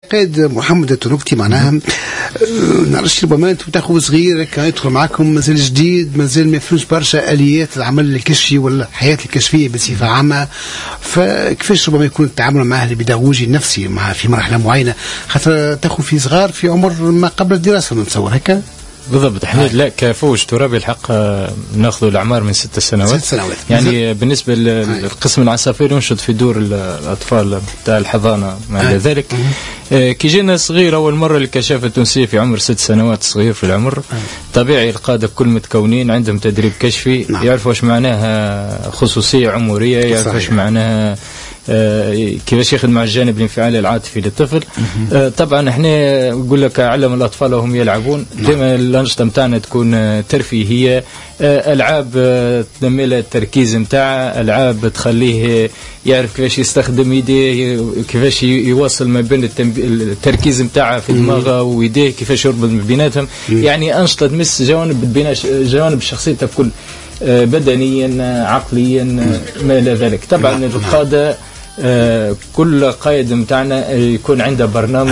قائد محمد التنوكتي معناها نعرفش ربما انتم تاخذ صغير يدخل معكم مازال جديد مازال ما يفهمش برشا اليات العمل الكشفي ولا الحياه الكشفيه بصفه عامه، فكيفاش ربما يكون التعامل معه البيداغوجي النفسي مع في مرحله معينه خاطر تاخذ في صغار في عمر ما قبل الدراسه نتصور هكا؟ بالضبط. احنا لا كفوج ترابي الحق ناخذ الاعمار من 6 سنوات. 6 سنوات يعني بالنسبه للقسم العصافير ينشط في دور الاطفال تاع الحضانه مع ذلك. كي جينا صغير اول مره للكشافه التونسيه في عمر 6 سنوات، صغير في العمر، طبيعي القاده كل متكونين عندهم تدريب كشفي، يعرفوا واش معناها خصوصيه عمريه، يعرفوا واش معناها كيفاش يخدم مع الجانب الانفعالي العاطفي للطفل. طبعا احنا نقول لك علم الاطفال وهم يلعبون، دائما الانشطه نتاعنا تكون ترفيهيه، العاب تنمي له التركيز نتاعه، العاب تخليه يعرف كيفاش يستخدم يديه، كيفاش يوصل ما بين التركيز نتاعه في دماغه ويديه، كيفاش يربط بيناتهم. يعني انشطه تمس جوانب شخصيته كل، بدنيا عقليا ما الى ذلك. طبعا القاده كل قائد متاعنا يكون عنده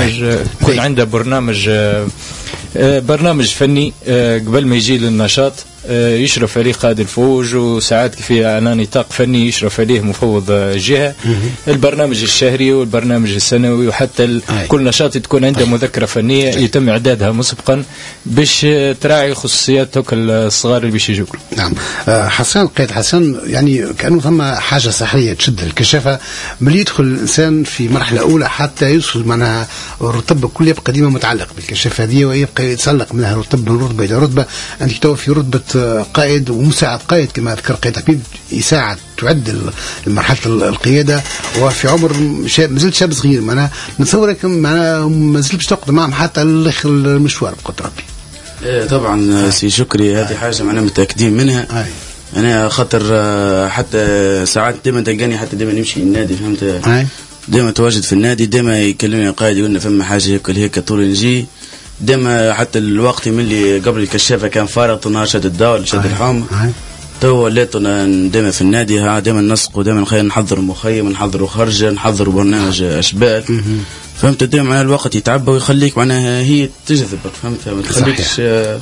برنامج فني قبل ما يجي للنشاط، يشرف عليه قائد الفوج، وساعات في على نطاق فني يشرف عليه مفوض جهة. البرنامج الشهري والبرنامج السنوي، وحتى كل نشاط تكون عنده مذكرة فنية يتم إعدادها مسبقا باش تراعي خصوصيات الصغار اللي باش يجوا. نعم. حسن قائد حسن، يعني كأنه ثم حاجة سحرية تشد الكشافة ملي يدخل الإنسان في مرحلة أولى حتى يوصل معناها الرتبة كل يبقى ديما متعلق بالكشافة هذه، ويبقى يتسلق منها رتبة من رتبة إلى رتبة. أنت تو في رتبة قائد ومساعد قائد كما ذكر قائد حبيب، يساعد تعد مرحلة القيادة، وفي عمر مازلت شاب صغير، معناها نتصورك معناها مازلت باش تقدم معهم حتى لآخر المشوار بقدر ربي. طبعا سي شكري، هذه حاجة معنا متأكدين منها. أنا خاطر حتى ساعات دائما تلقاني حتى دائما نمشي النادي، فهمت؟ دائما تواجد في النادي، دائما يكلمني القائد يقولنا فما حاجة هيك طول نجي، دائما حتى الوقت من اللي قبل الكشافة كان فارغ، نهار شد الدواء شد الحوم، تو وليتنا دائما في النادي، دائما نسق، ودائما خير نحضر مخيم، نحضر خرجة، نحضر برنامج أشبال، فهمت؟ دائما الوقت يتعبى ويخليك معناها هي تجذبك، فهمت؟ ما تخليكش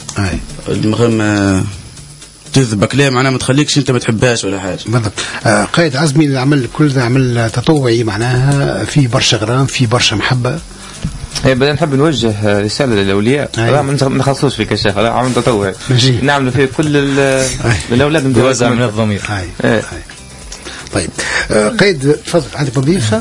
المهم تذبك ليه، معناها ما تخليكش انت ما تحبهاش ولا حاجه. بالضبط. قائد عزمي العمل كل ده عمل تطوعي، معناها فيه برشا غرام، فيه برشا محبه. بدنا نحب نوجه رسالة للأولياء، ما نخصوش في كشافة، لا عمل تطوعي نعمل في كل الأولاد بوزع من الضمير. طيب قائد تفضل، عندك مضيفة؟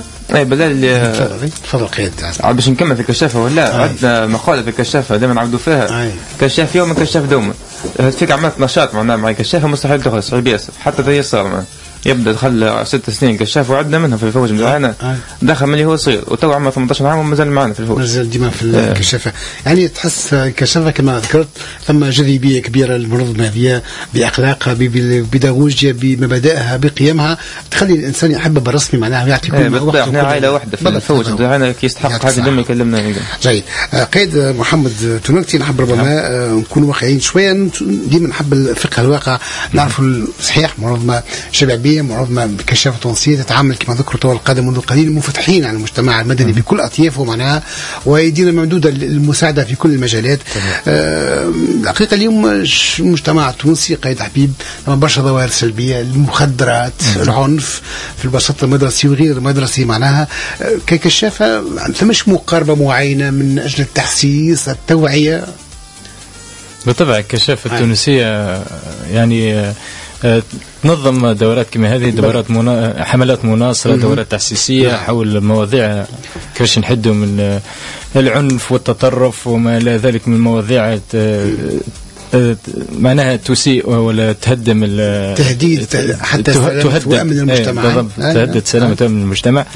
تفضل قائد. باش نكمل في كشافة ولا عندنا مقالة في كشافة دائما نعبدوا فيها، كشاف يوم كشاف دوما. فيك عملت نشاط معناها مع كشافة مستحيل تخرج، صعيب ياسر، حتى ذي صار يبدا دخل 6 سنين كشاف، وعدنا منها في الفوج متاعنا، دخل من اللي هو صغير وتو عمره 18 عام ومازال معنا في الفوج، مازال ديما في الكشافه. يعني تحس الكشافه كما ذكرت ثم جاذبيه كبيره للمنظمه هذه باخلاقها، ببيداغوجيا، بمبادئها، بقيمها، تخلي الانسان يحبب الرسمي معناها يعطي كل وقت. احنا عائله واحده في الفوج متاعنا، كي يستحق هذا لما يكلمنا. جيد. قائد محمد تنوكتي، نحب ربما نكون واقعيين شويه، ديما نحب الفقه الواقع، نعرفوا صحيح منظمه شبابيه، منظمه كشافه تونسيه تتعامل كما ذكروا تو القاده منذ قليل منفتحين على المجتمع المدني بكل اطيافه معناها، وايدينا ممدوده للمساعده في كل المجالات. الحقيقه اليوم المجتمع التونسي قائد حبيب برشا ظواهر سلبيه، المخدرات، العنف في الوسط المدرسي وغير المدرسي، معناها ككشافه ثمش مقاربه معينه من اجل التحسيس التوعيه. بالطبع الكشافه التونسيه يعني تنظم دورات كما هذه، دورات حملات مناصرة، دورات تحسيسية حول مواضيع كيفاش نحدوا من العنف والتطرف وما إلى ذلك من مواضيع معناها تسيء ولا تهدم تهديد حتى سلامة وأمن المجتمع. تهدد سلامة وأمن المجتمع.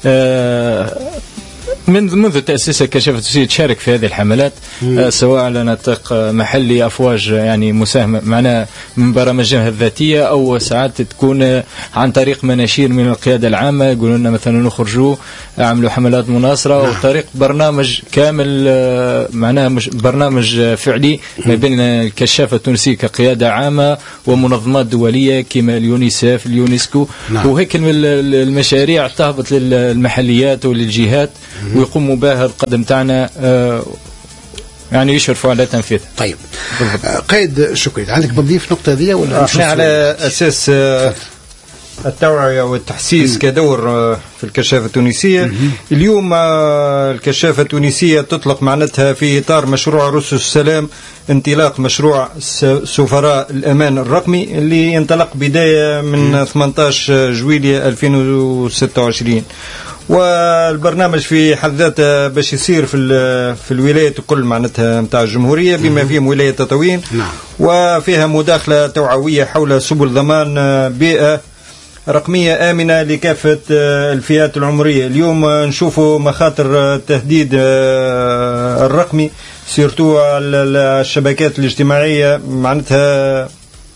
منذ تأسيس الكشافة التونسية تشارك في هذه الحملات، سواء على نطاق محلي، أفواج يعني مساهمة معنا من برامجها الذاتية، أو ساعات تكون عن طريق مناشير من القيادة العامة، يقولون لنا مثلا نخرجوا عملوا حملات مناصرة، أو طريق برنامج كامل معناها برنامج فعلي ما بين الكشافة التونسية كقيادة عامة ومنظمات دولية كما اليونيسيف، اليونسكو، وهيك المشاريع تهبط للمحليات وللجهات ويقوموا بها القدم تاعنا يعني يشرفوا على تنفيذها. طيب قائد شكري، عندك بنضيف نقطة هذه ولا؟ احنا على أساس التوعية والتحسيس كدور في الكشافة التونسية. اليوم الكشافة التونسية تطلق معناتها في إطار مشروع رسل السلام، انطلاق مشروع سفراء الأمان الرقمي اللي ينطلق بداية من 18 جويلية 2026. والبرنامج في حد ذاته باش يصير في الولايات الكل معناتها نتاع الجمهورية بما فيهم ولاية تطاوين، وفيها مداخلة توعوية حول سبل ضمان بيئة رقمية آمنة لكافة الفئات العمرية. اليوم نشوفوا مخاطر التهديد الرقمي سيرتو الشبكات الاجتماعية معناتها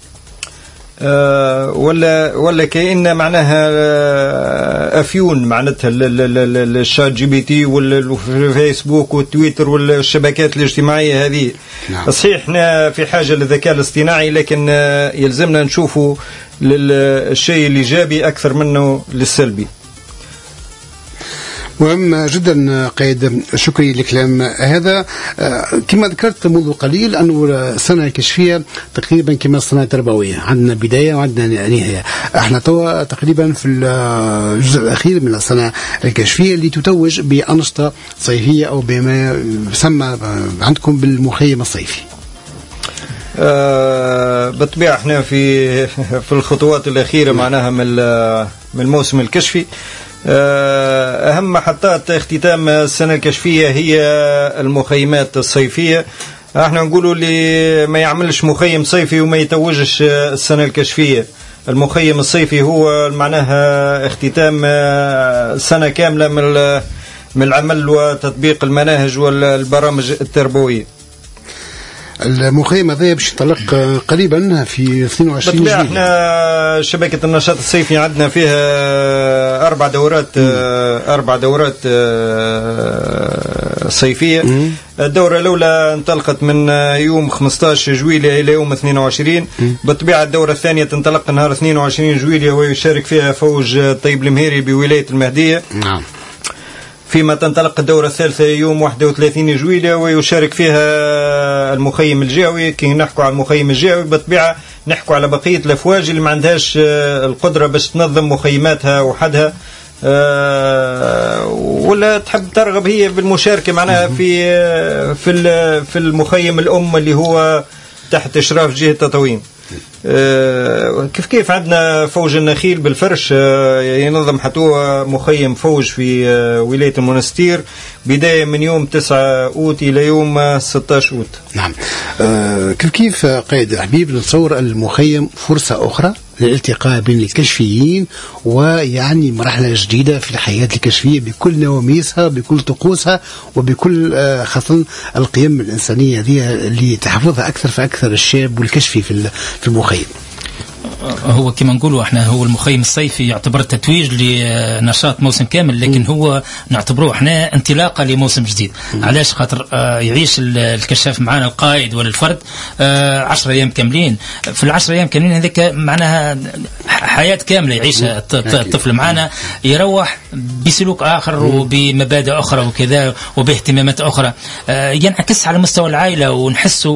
ولا كأن معناها أفيون معناتها الشات جي بي تي والفيسبوك والتويتر والشبكات الاجتماعية هذه. صحيح احنا في حاجة للذكاء الاصطناعي، لكن يلزمنا نشوفوا للشيء الإيجابي أكثر منه للسلبي. مهم جدا قائد شكري لكلام هذا. كما ذكرت منذ قليل أنه السنة الكشفية تقريبا كما السنة التربوية، عندنا بداية وعندنا نهاية. احنا توا تقريبا في الجزء الأخير من السنة الكشفية اللي تتوج بأنشطة صيفية أو بما يسمى عندكم بالمخيم الصيفي. بالطبيعة احنا في الخطوات الأخيرة معناها من الموسم الكشفي. أهم محطات اختتام السنة الكشفية هي المخيمات الصيفية. احنا نقولوا اللي ما يعملش مخيم صيفي وما يتوجش السنة الكشفية. المخيم الصيفي هو معناها اختتام سنة كاملة من العمل وتطبيق المناهج والبرامج التربوية. المخيم هذا باش ينطلق قريبا في 22 جويلية. احنا شبكة النشاط الصيفي عندنا فيها 4 دورات صيفية. الدورة الأولى انطلقت من يوم 15 جويلية إلى يوم 22. بالطبيعة الدورة الثانية تنطلق نهار 22 جويلية ويشارك فيها فوج طيب المهيري بولاية المهدية. نعم. فيما تنطلق الدورة الثالثة يوم 31 جويلية ويشارك فيها المخيم الجهوي. كي نحكوا على المخيم الجهوي بالطبيعة نحكوا على بقية الأفواج اللي ما عندهاش القدرة باش تنظم مخيماتها وحدها، ولا تحب ترغب هي بالمشاركة معناها في المخيم الأم اللي هو تحت إشراف جهة تطاوين. كيف عندنا فوج النخيل بالفرش ينظم حتى مخيم فوج في ولاية المنستير بداية من يوم 9 أوت إلى يوم 16 أوت. نعم. كيف قائد حبيب نتصور المخيم فرصة أخرى للالتقاء بين الكشفيين ويعني مرحلة جديدة في الحياة الكشفية بكل نواميسها بكل طقوسها وبكل خاصة القيم الإنسانية هذه اللي تحفظها أكثر فأكثر الشاب والكشفي في المخيم. هو كما نقولوا احنا هو المخيم الصيفي يعتبر تتويج لنشاط موسم كامل، لكن هو نعتبروه احنا انطلاقه لموسم جديد. علاش؟ خاطر يعيش الكشاف معنا القائد ولا الفرد 10 ايام كاملين. في ال10 ايام كاملين هذيك معناها حياه كامله يعيشها الطفل معنا، يروح بسلوك اخر وبمبادئ اخرى وكذا وباهتمامات اخرى، ينعكس على مستوى العائله ونحسوا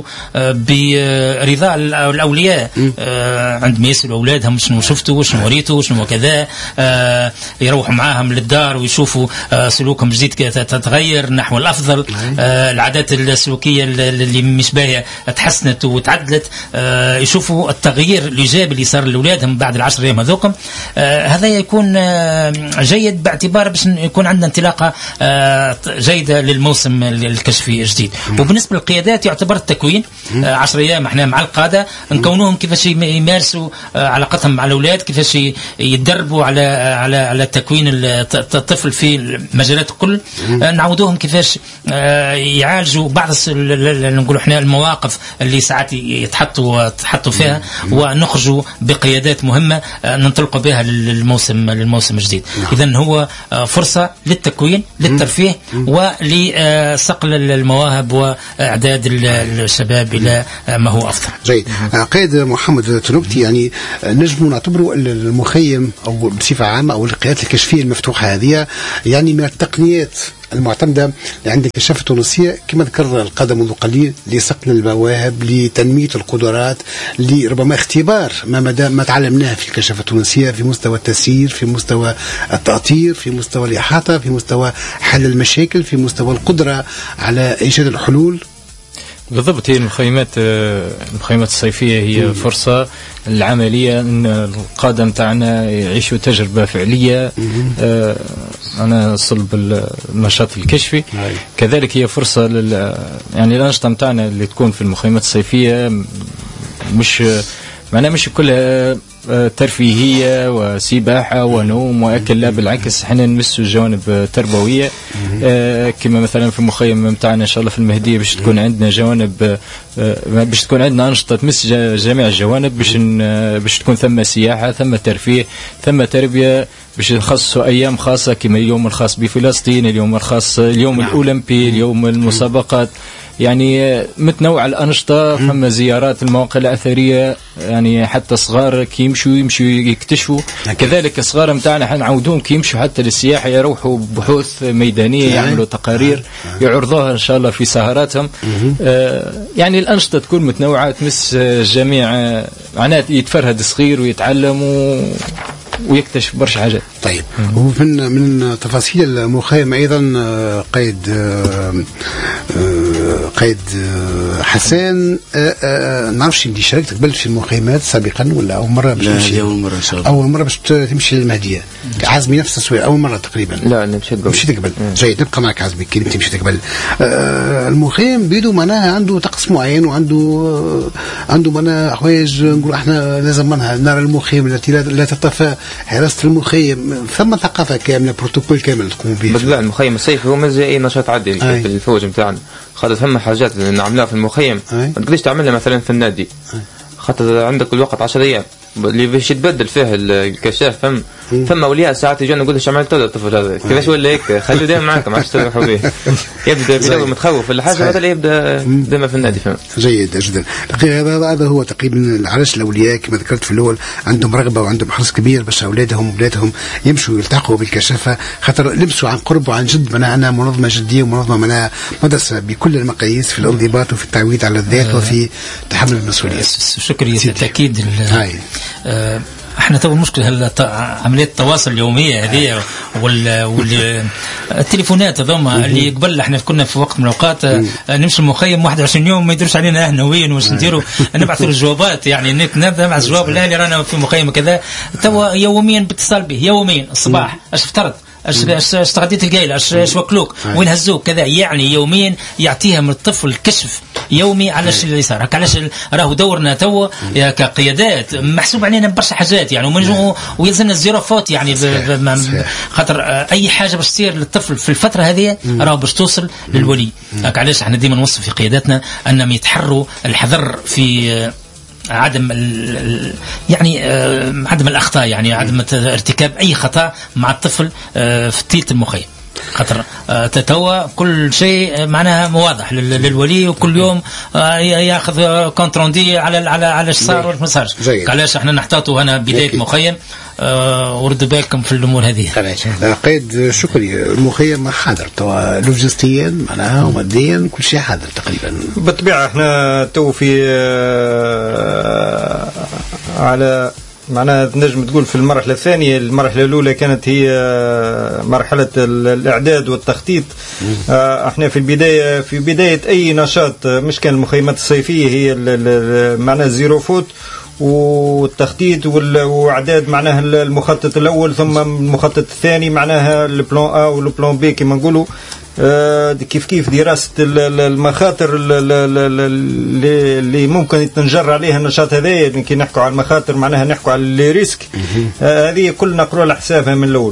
برضا الاولياء عندما يسألوا أولادهم شنو شفتوا وشنو وريتوا وشنو كذا، يروحوا معاهم للدار ويشوفوا سلوكهم جديد تتغير نحو الأفضل. العادات السلوكية اللي مش باهية تحسنت وتعدلت، يشوفوا التغيير الإيجابي اللي صار لأولادهم بعد 10 أيام هذوكم. هذا يكون جيد باعتبار باش يكون عندنا انطلاقة جيدة للموسم الكشفي الجديد. وبالنسبة للقيادات يعتبر التكوين 10 أيام احنا مع القادة نكونوهم كيفاش يمارسوا علاقتهم مع الأولاد، كيفاش يتدربوا على تكوين الطفل في المجالات الكل، نعودوهم كيفاش يعالجوا بعض نقولوا احنا المواقف اللي ساعات يتحطوا فيها، ونخرجوا بقيادات مهمة ننطلقوا بها للموسم الجديد. إذن هو فرصة للتكوين للترفيه ولصقل المواهب وإعداد الشباب إلى ما هو أفضل. جيد. قائد محمد تنوكتي، يعني نجموا نعتبروا المخيم او بصفه عامه او القيادات الكشفيه المفتوحه هذه يعني من التقنيات المعتمده اللي عند الكشافه التونسيه كما ذكر القادة منذ قليل لصقل المواهب، لتنميه القدرات، لربما اختبار ما تعلمناه في الكشافه التونسيه في مستوى التسيير، في مستوى التأطير، في مستوى الإحاطة، في مستوى حل المشاكل، في مستوى القدرة على إيجاد الحلول. بالضبط. هي المخيمات الصيفية هي فرصة العملية أن القادة متاعنا يعيشوا تجربة فعلية. أنا صلب النشاط الكشفي. كذلك هي فرصة يعني الأنشطة متاعنا اللي تكون في المخيمات الصيفية مش كلها ترفيهية وسباحة ونوم وأكل، لا بالعكس احنا نمسوا جوانب تربوية. كما مثلا في المخيم متاعنا إن شاء الله في المهدية باش تكون عندنا جوانب، باش تكون عندنا أنشطة تمس جميع الجوانب، باش تكون ثم سياحة، ثم ترفيه، ثم تربية، باش نخصصوا أيام خاصة كما اليوم الخاص بفلسطين، اليوم الخاص اليوم الأولمبي، اليوم المسابقات، يعني متنوع الأنشطة. فما زيارات المواقع الأثرية، يعني حتى صغار كي يمشوا يكتشفوا. كذلك الصغار متاعنا حنعودون كي يمشوا حتى للسياحة يروحوا بحوث ميدانية، يعملوا تقارير يعرضوها إن شاء الله في سهراتهم. يعني الأنشطة تكون متنوعة تمس جميع، معناته يتفرهد صغير ويتعلم ويكتشف برشا حاجات. طيب، من تفاصيل المخيم ايضا قائد حسان، نعرفش انت شاركت قبل في المخيمات سابقا ولا اول مره؟ لا، اول مره ان شاء الله. اول مره باش تمشي للمهديه. عزمي نفس السؤال، اول مره تقريبا. لا انا مشيت قبل. جيد، نبقى معك عزمي كي انت مشيت قبل. المخيم بيدو معناها عنده طقس معين وعنده معناها حوايج نقول احنا لازم منها نرى المخيم التي لا تطفى حراسه المخيم، ثم ثقافه كامله، بروتوكول كامل تقوم به. بالطبع المخيم الصيفي هو مازال اي نشاط عادي في الفوج نتاعنا، خاطر ثم حاجات نعملها في المخيم ما تقدرش تعملها مثلا في النادي، خاطر عندك الوقت 10 ايام اللي باش يتبدل فيه الكشاف. ثم اولياء ساعات يجون يقول ايش عملت الطفل هذا كيفاش ولا هيك، خليه دائما معاك ما عادش تروحوا به. يبدا بدايه متخوف ولا حاجه مثلا يبدا دائما في النادي. فهم جيد جدا. هذا هو تقريبا علاش الاولياء كما ذكرت في الاول عندهم رغبه وعندهم حرص كبير باش اولادهم يمشوا يلتحقوا بالكشافه، خاطر لمسوا عن قرب وعن جد منعنا منظمه جديه ومنظمه منها مدرسه بكل المقاييس في الانضباط وفي التعويد على الذات وفي تحمل المسؤوليه. شكرا بالتاكيد. احنا تو المشكله عمليه التواصل اليوميه هذه والتليفونات هذوما اللي قبل احنا كنا في وقت من الاوقات نمشي المخيم 21 يوم ما يدرش علينا احنا وين واش نديروا، نبعثوا الجوابات يعني نبدا مع الجواب الاهلي رانا في مخيم كذا، تو يوميا باتصال به، يوميا الصباح اش فطرت، اش تغديت القيله، اش وكلوك، وين هزوك كذا، يعني يوميا يعطيها من الطفل كشف يومي على الشيء اللي صار. علاش راهو دورنا تو كقيادات محسوب علينا برشا حاجات يعني ويلزمنا الزيروفات يعني خاطر اي حاجه باش تصير للطفل في الفتره هذه راهو باش توصل للولي. علاش احنا ديما نوصف في قياداتنا انهم يتحروا الحذر في عدم يعني عدم الاخطاء، يعني عدم ارتكاب اي خطا مع الطفل في تيلة المخيم، خاطر تتوى كل شيء معناها واضح للولي، وكل يوم ياخذ كونتروندي على ايش صار واش ما صارش. علاش احنا نحتاطوا هنا بدايه مخيم ورد بالكم في الامور هذه. قيد شكري، المخيم حاضر لوجستيا معناها وماديا كل شيء حاضر تقريبا. بالطبيعه احنا تو في على معناها نجم تقول في المرحلة الثانية. المرحلة الأولى كانت هي مرحلة الإعداد والتخطيط. احنا في بداية أي نشاط، مش كان المخيمات الصيفية هي معناها الزيرو فوت والتخطيط واعداد معناها المخطط الأول، ثم المخطط الثاني معناها البلان A والبلان B كما نقولوا. كيف دراسة المخاطر اللي ممكن تنجر عليها النشاط هذا. كي نحكوا على المخاطر معناها نحكوا على الريسك، هذه كل نقرأ على حسابها من الأول.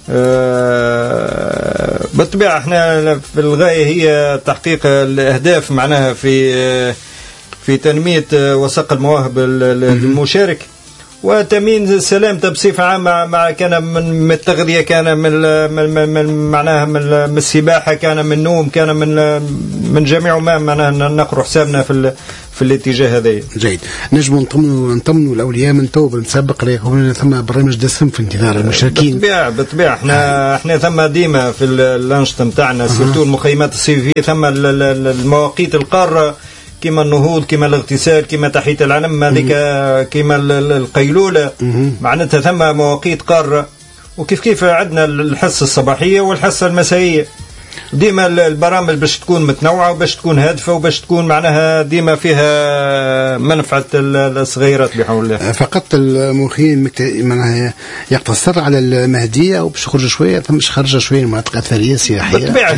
بالطبيعة احنا في الغاية هي تحقيق الأهداف معناها في تنمية وسق المواهب المشارك، وتامين سلامته بصفه عامه، مع كان من التغذيه، كان من معناها من السباحه، كان من النوم، كان من جميع ما معناها نقرأ حسابنا في في الاتجاه هذا. جيد. نجم نطمنوا الاولياء من تو بالمسبق ليكون ثم برنامج دسم في انتظار المشاركين. بالطبيعه احنا ثم ديما في الانشطه نتاعنا سيرتو المخيمات الصيفيه ثم المواقيت القاره كما النهوض كما الاغتسال كما تحية العلم هذيك كما القيلولة معناتها ثم مواقيت قارة وكيف عندنا الحصة الصباحية والحصة المسائية ديما البرامج باش تكون متنوعة وباش تكون هادفة وباش تكون معناها ديما فيها منفعة الصغيرات بحول الله. فقط المخيم معناها يقتصر على المهدية أو باش يخرج شوية ثم خرج شوية المناطق الأثرية السياحية. بالطبيعة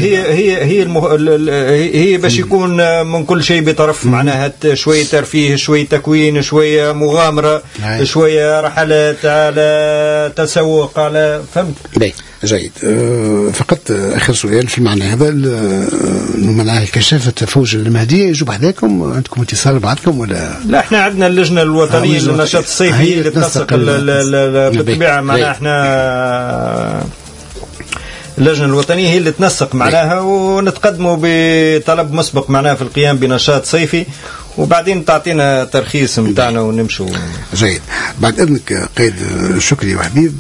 هي باش يكون من كل شيء بطرف معناها شوية ترفيه شوية تكوين شوية مغامرة شوية رحلات على تسوق على فهمت. جيد. فقط آخر سؤال في المعنى هذا معناها كشافة فوج المهدية يجوا بحذاكم عندكم اتصال بعضكم ولا لا؟ احنا عندنا اللجنة الوطنية للنشاط الصيفي هي اللي تنسق بالطبيعة معناها احنا اللجنة الوطنية هي اللي تنسق معناها ونتقدموا بطلب مسبق معناها في القيام بنشاط صيفي وبعدين تعطينا ترخيص متاعنا ونمشوا. جيد. بعد إذنك قيد شكري وحبيب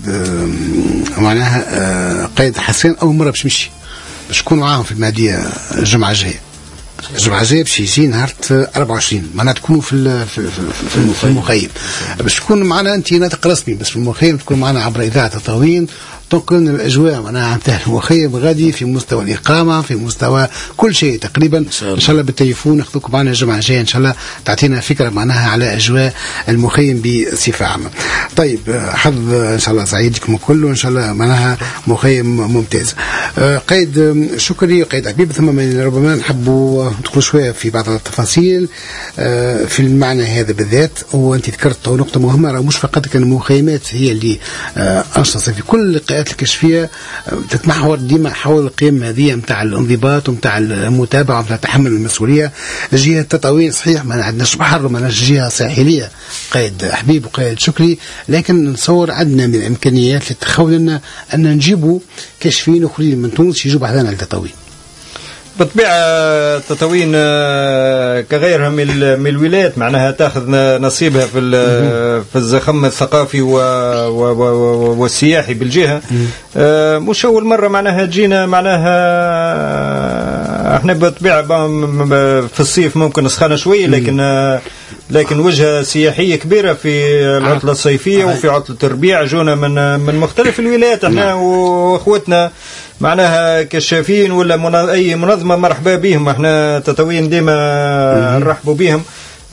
معناها قيد حسين أول مرة باش نمشي باش نكون معاهم في المهدية الجمعة الجاية. الجمعة الجاية باش يجي نهار 24 معناها تكونوا في المخيم باش تكون معنا أنت ناطق رسمي بس في المخيم تكون معنا عبر إذاعة تطاوين تنقلنا الأجواء معناها نتاع المخيم غادي في مستوى الإقامة في مستوى كل شيء تقريبا إن شاء الله بالتليفون ناخذكم معنا الجمعة الجاية إن شاء الله تعطينا فكرة معناها على أجواء المخيم بصفة عامة. طيب حظ إن شاء الله سعيد لكم الكل وإن شاء الله معناها مخيم ممتاز. قيد شكري وقيد حبيب ثم ربما نحبوا ندخل شوية في بعض التفاصيل في المعنى هذا بالذات. وأنت ذكرت نقطة مهمة مش فقط كان المخيمات هي اللي أنشطة في كل اللقاءات الكشفية تتمحور ديما حول القيم هذه متاع الانضباط ومتاع المتابعة ومتاع تحمل المسؤولية. جهة التطاوين صحيح ما عندناش بحر وما عندناش جهة ساحلية قيد حبيب وقيد شكري لكن نتصور عندنا من الإمكانيات اللي تخول لنا أن نجيبوا كشفيين أخرين من تونس يجوا بحثنا على التطاوين. بالطبيعة التطاوين كغيرها من الولايات معناها تأخذ نصيبها في الزخم الثقافي والسياحي بالجهة. مش أول مرة معناها جينا معناها احنا بالطبيعة في الصيف ممكن نسخن شوي لكن وجهة سياحية كبيرة في العطلة الصيفية وفي عطلة الربيع جونا من مختلف الولايات احنا واخوتنا معناها كشافين ولا أي منظمة مرحبا بهم احنا تطاوين ديما نرحبوا بهم.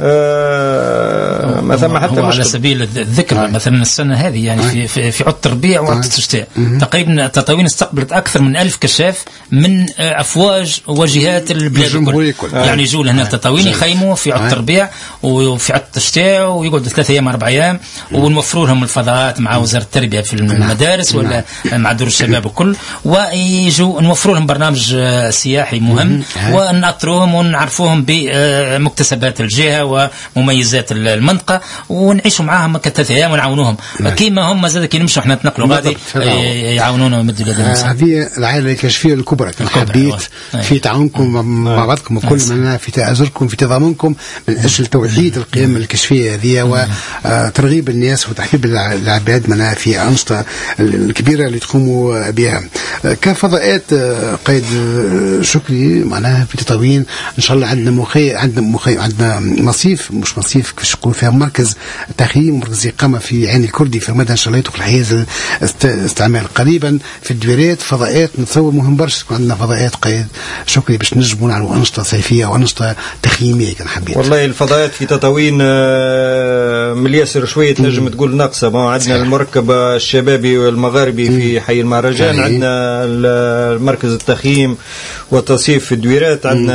مثلا حتى على سبيل الذكر مثلا السنة هذه يعني في عطلة الربيع وعطلة الشتاء تقريبا التطاوين استقبلت أكثر من 1000 كشاف من أفواج وجهات البلاد الكل. يعني يجوا لهنا التطاوين يخيموا في عطلة الربيع وفي عطلة الشتاء ويقعدوا 3 أيام 4 أيام ونوفروا لهم الفضاءات مع وزارة التربية في المدارس ولا مع دور الشباب وكل ويجوا نوفروا لهم برنامج سياحي مهم ونأطروهم ونعرفوهم بمكتسبات الجهة ومميزات المنطقة ونعيشوا معاهم ك3 أيام ونعاونوهم كيما هم زاد كي نمشوا احنا نتنقلوا غادي يعاونونا ويمدوا يدهم. هذه العائلة الكشفية الكبرى كان حبيت في تعاونكم مع بعضكم وكل من في تآزركم في تضامنكم من أجل توحيد القيم الكشفية هذه وترغيب الناس وتحبيب العباد منها في أنشطة الكبيرة اللي تقوموا بها كفضاءات. قيد شكري معناها في تطاوين إن شاء الله عندنا مصيف مش مصيف كيفاش نقول فيها مركز تخييم ومركز إقامة في عين الكردي في مدى إن شاء الله يدخل حيز الاستعمال قريبا في الدويرات فضاءات نتصور مهم برشا تكون عندنا فضاءات قيد شكري باش نجموا نعملوا أنشطة صيفية وأنشطة تخييمية كان حبيت. والله الفضاءات في تطاوين من ياسر شوية تنجم تقول ناقصة. عندنا المركب الشبابي والمغاربي في حي المهرجان عندنا المركز التخييم والتصيف في الدويرات عندنا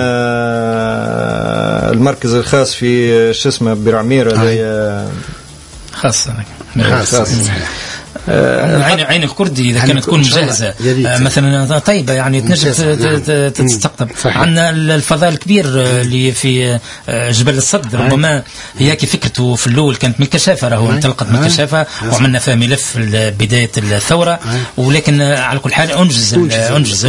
المركز الخاص في شو اسمه برعميرة خاص عين الكردي اذا كانت تكون مجهزه مثلا طيبه يعني تنجم تستقطب. عندنا الفضاء الكبير اللي في جبل الصد ربما هي فكرته في الاول كانت من الكشافه، راهو انطلقت من الكشافه وعملنا فيها ملف بدايه الثوره، ولكن على كل حال انجز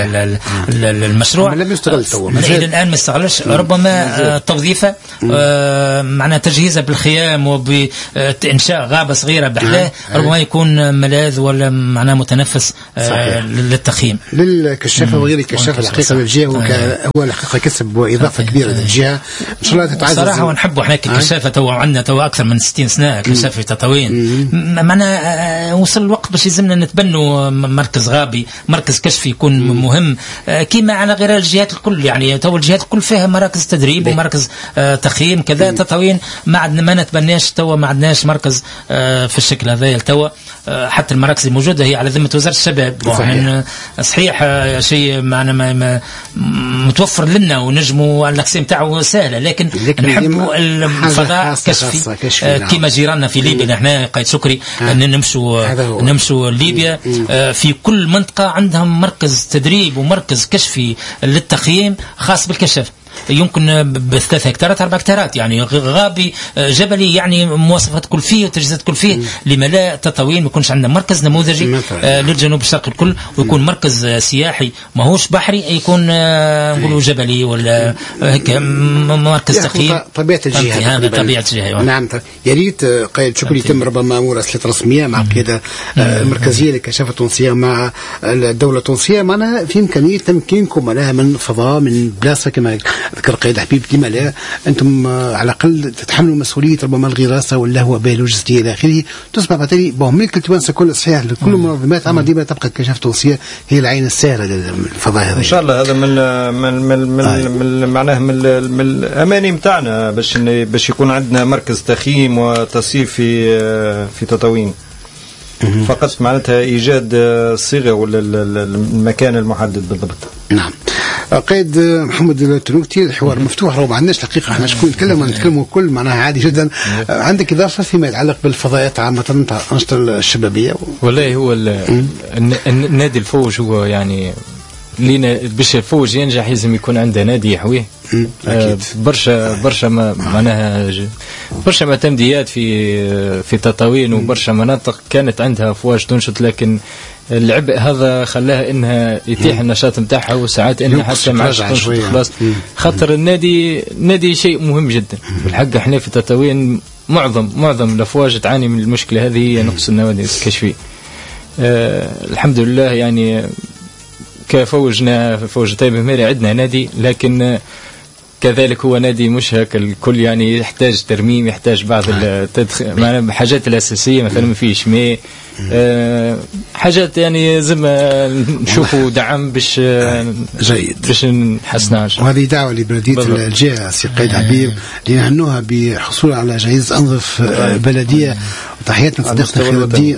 المشروع لم يستغل الى الان ما استغلش. ربما توظيفه معناها تجهيزه بالخيام وبانشاء غابه صغيره بحلاه ربما يكون ملاذ ولا معناه متنفس للتخييم للكشافه وغير الكشافه. الحقيقه للجهه هو الحقيقه كسب واضافه كبيره للجهه ان شاء الله تتعزز صراحه. ونحبوا احنا ككشافه تو عندنا تو اكثر من 60 سنه كشافه تطاوين. معنا وصل الوقت باش يلزمنا نتبنوا مركز غابي، مركز كشفي يكون مهم كما على غير الجهات الكل. يعني تو الجهات الكل فيها مراكز تدريب ومراكز تخييم كذا. تطاوين ما نتبناش تو، ما عندناش مركز في الشكل هذا تو. حتى المراكز الموجوده هي على ذمه وزاره الشباب. صحيح شيء معنا متوفر لنا ونجموا الأقسام تاعو سهله، لكن نحبوا الفضاء كشفي كما جيراننا في ليبيا. نحن قايد شكري نمشوا ليبيا في كل منطقه عندهم مركز تدريب ومركز كشفي للتخييم خاص بالكشف. يمكن ب3 هكتارات 4 هكتارات يعني غابي جبلي، يعني مواصفات كل فيه وتجهيزات كل فيه. لما لا تطاوين ما يكونش عندنا مركز نموذجي للجنوب الشرقي الكل، ويكون مركز سياحي ماهوش بحري، يكون نقولوا جبلي ولا هيك مركز تخييم. طبيعه الجهه هذا طبيعه الجهه. نعم. يا ريت قائد شكري يتم ربما مراسلات رسميه مع القياده المركزيه للكشافه التونسيه مع الدوله التونسيه، معنا في امكانيه تمكينكم لها من فضاء من بلاصه كما ذكر قائد حبيب. لما لا انتم على الاقل تتحملوا مسؤوليه ربما الغراسه واللهوه باللوجستيه الى اخره، تصبح بالتالي ملك التوانسه كل صحيح لكل المنظمات، اما ديما تبقى الكشافه التونسيه هي العين الساهره للفضاء هذا. ان شاء الله هذا من معناه من الاماني نتاعنا باش يكون عندنا مركز تخييم وتصيف في تطاوين. فقط معناتها ايجاد الصيغه ولا المكان المحدد بالضبط. نعم. قائد محمد التنوكتي، الحوار مفتوح، ما عندناش دقيقه احنا شكون نتكلموا كل معناها عادي جدا. عندك اضافه فيما يتعلق بالفضاءات عامه نتاع الانشطه الشبابيه؟ والله هو النادي الفوج هو يعني لينا باش الفوج ينجح لازم يكون عنده نادي يحويه. برشا معناها برشا معتمديات في تطاوين وبرشا مناطق كانت عندها افواج تنشط، لكن العبء هذا خلاها انها يتيح النشاط نتاعها وساعات انها حتى ما عادش تنشط خلاص. خاطر النادي شيء مهم جدا بالحق. احنا في تطاوين معظم الافواج تعاني من المشكله هذه، هي نقص النوادي الكشفيه. الحمد لله يعني كفوجنا فوج طيب مهري عندنا نادي، لكن كذلك هو نادي مش هكا الكل، يعني يحتاج ترميم، يحتاج بعض الحاجات الأساسية، مثلا ما فيش ماء، حاجات يعني زي ما نشوفوا دعم باش جيد باش نحسنها. وهذه دعوة لبلدية الجهة سي قائد حبيب لنهنوها بحصول على جائزة أنظف بلدية. وتحياتنا صديقنا خير الدين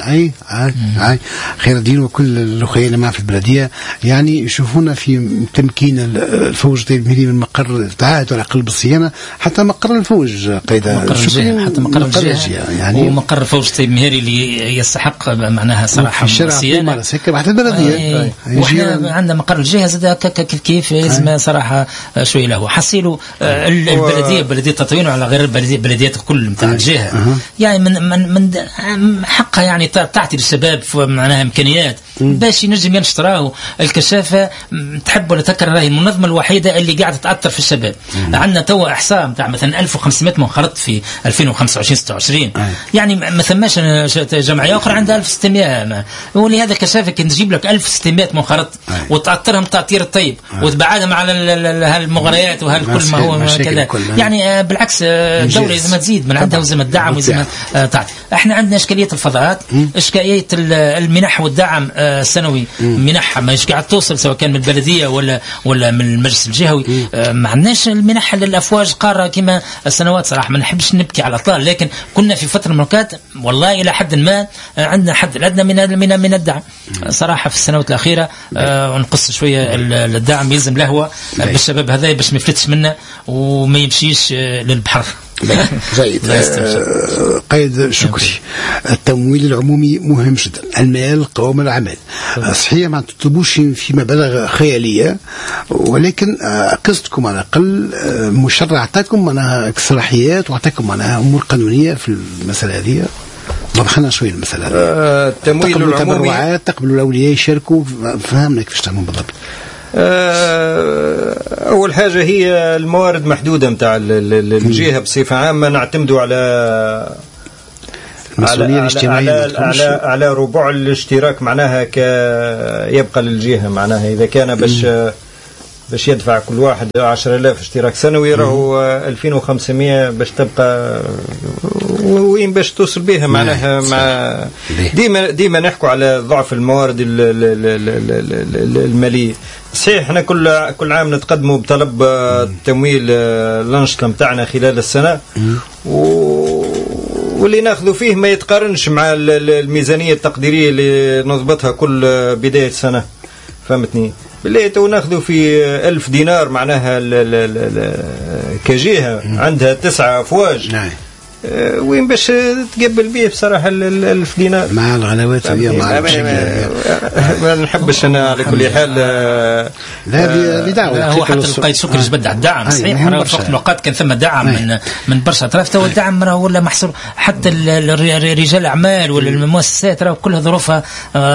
خير الدين وكل الأخوين معنا في البلدية، يعني يشوفونا في تمكين الفوج طيب مهري من مقر تعهد على قلب الصيانة حتى مقر الفوج قيد حتى مقر الجهة يعني ومقر الفوج طيب مهري اللي يستحق معناها صراحة الصيانة حتى البلدية. وإحنا عندنا مقر الجهة زاد كيف لازم صراحة شوي له حصيلوا بلدية تطوين على غير بلديات كل متاع الجهة، يعني من حقها يعني تعطي للشباب معناها إمكانيات باش ينجم ينشطراو الكشافة. تحب ولا تكره راهي المنظمة الوحيدة اللي قاعدة تأثر في الشباب. عندنا توا إحصاء متاع مثلا 1500 منخرط في 2025-26، يعني ما ثماش جمعية أخرى عندها 1600. ولهذا الكشافة كي نجيب لك 1600 منخرط وتأثرهم تأثير الطيب وتبعدهم على هالمغريات وهالكل ما هو كذا، يعني بالعكس الدولة لازم تزيد من عندها وزي ما تدعم وزي ما تعطي. احنا عندنا إشكالية الفضاءات، إشكالية المنح والدعم السنوي، منح ما قاعد توصل سواء كان من البلدية ولا من المجلس الجهوي. ما عندناش المنح للأفواج قارة كما السنوات. صراحة ما نحبش نبكي على الأطلال، لكن كنا في فترة من الوقت والله إلى حد ما عندنا حد الأدنى من الدعم صراحة في السنوات الأخيرة. ونقص شوية الدعم يلزم لهوة بالشباب هذا باش ما يفلتش منه وما يمشيش للبحر. جيد. قائد شكري، التمويل العمومي مهم جدا، المال قوام العمل. صحيح ما تطلبوش في مبالغ خيالية، ولكن قصدكم على الأقل مشرع اعطاكم معناها صلاحيات واعطاكم معناها أمور قانونية في المسألة هذه. وضح لنا شوية المسألة هذه. التمويل العمومي تقبلوا الأولياء يشاركوا، فهمنا كيفاش تعملوا بالضبط. أول حاجة هي الموارد محدودة متاع الجهة بصفة عامة، نعتمدوا على المسؤولية الاجتماعية على ربع الاشتراك معناها يبقى للجهة، معناها إذا كان باش يدفع كل واحد 10,000 اشتراك سنوي، راهو 2500 باش تبقى وين باش توصل بها معناها. مع ديما نحكوا على ضعف الموارد المالية. صحيح احنا كل عام نتقدموا بطلب تمويل الأنشطة متاعنا خلال السنة، واللي ناخذوا فيه ما يتقارنش مع الميزانية التقديرية اللي نضبطها كل بداية سنة، فهمتني؟ بالله تو ناخذوا في 1000 دينار معناها كجهة عندها 9 أفواج. وين باش تقبل به بصراحة 1000 دينار مع الغلوات هي ما نحبش أنا على كل حال. لا بدعوة هو حتى القائد شكري جبد على الدعم. صحيح في وقت الأوقات كان ثم دعم من برشا أطراف، تو الدعم راه ولا محصور. حتى رجال الأعمال ولا المؤسسات راه كلها ظروفها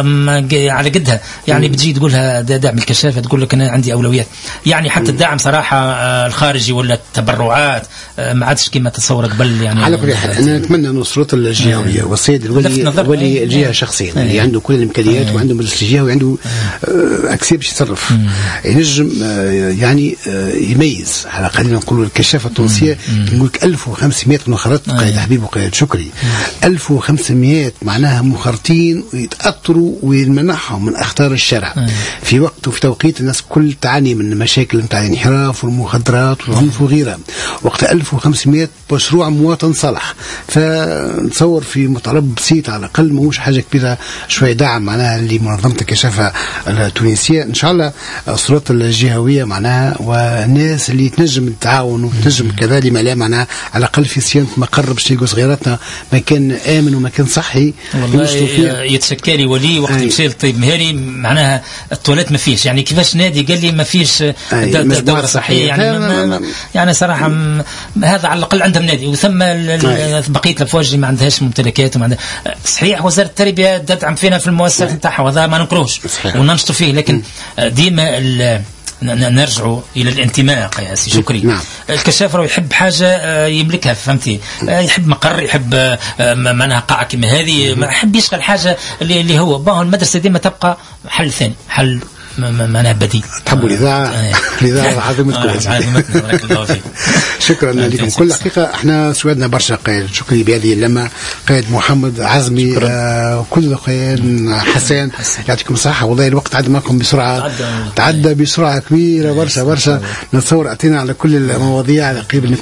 على قدها، يعني بتجي تقولها دعم الكشافة تقول لك أنا عندي أولويات. يعني حتى الدعم صراحة الخارجي ولا التبرعات ما عادش كما تصور قبل. يعني على كل حال أنا نتمنى نصرة الجهوية والسيد الولي الجهة شخصيا اللي عنده كل الإمكانيات وعنده مجلس الجهة وعنده أكسير باش يتصرف، ينجم يعني يميز على خلينا نقولوا الكشافة التونسية. نقول لك 1500 مخرط قائد حبيب وقائد شكري، 1500 معناها مخرطين ويتأثروا ويمنحهم من أخطار الشارع في وقت وفي توقيت الناس كل تعاني من مشاكل نتاع الانحراف والمخدرات والعنف وغيرها. وقت 1500 مشروع مواطن صالح، فنتصور في مطالب بسيط على الأقل ماهوش حاجة كبيرة، شوية دعم معناها لمنظمة الكشافة التونسية. إن شاء الله السلطات الجهوية معناها والناس اللي تنجم التعاون وتنجم كذا لما لا معناها على الأقل في صيانة مقر باش يلقوا صغيراتنا مكان آمن ومكان صحي. والله يتشكالي ولي وقت مشي للطيب مهاري معناها التواليت ما فيش، يعني كيفاش نادي قال لي ما فيش دورة صحية. يعني صراحة هذا على الأقل عندهم نادي، وثم بقية الأفواج اللي ما عندهاش ممتلكات وما عندها. صحيح وزارة التربية تدعم فينا في المؤسسات نتاعها وهذا ما نكروش وننشطوا فيه، لكن ديما نرجعوا إلى الانتماء. قياسي شكري نعم. الكشاف يحب حاجة يملكها، فهمتي؟ يحب مقر، يحب معناها قاعة كما هذه، ما يحب يشغل حاجة اللي هو باهو. المدرسة ديما تبقى حل ثاني، حل معناها بديل. تحبوا الإذاعة عظيمتكم. بارك الله فيك. شكرا لكم. كل حقيقة احنا سعدنا برشا قائد شكري بهذه اللمة، قائد محمد عزمي، كل قائد حسن، يعطيكم الصحة. والله الوقت عدى معكم بسرعة، تعدى بسرعة كبيرة برشا. نتصور أعطينا على كل المواضيع على قريب اللي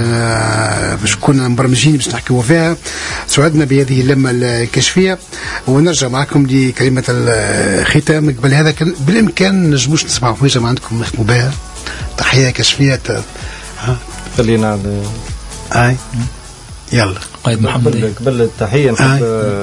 كنا مبرمجين باش نحكيوا فيها. سعدنا بهذه اللمة الكشفية، ونرجع معكم لكلمة الختام. قبل هذا كان بالإمكان نجموش نسمعوا فيجا ما عندكم نختموا بها تحية كشفية. خلينا يلا قائد محمد قبل التحية نحب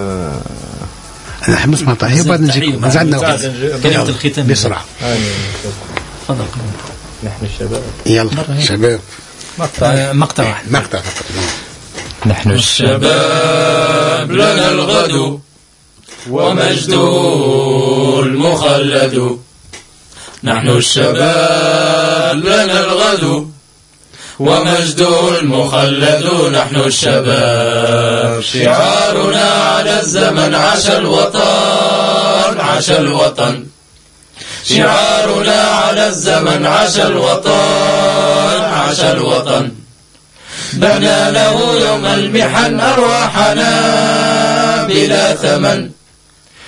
نحب نسمع تحية وبعد نجيكم. زعلنا وقت كلمة الختام بسرعة. تفضل. نحن الشباب. يلا شباب. مقطع واحد. مقطع. نحن الشباب لنا الغد ومجد المخلد. نحن الشباب لنا الغد ومجد المخلد. نحن الشباب شعارنا على الزمن عاش الوطن، عاش الوطن. شعارنا على الزمن عاش الوطن، عاش الوطن. بعنا له يوم المحن أرواحنا بلا ثمن.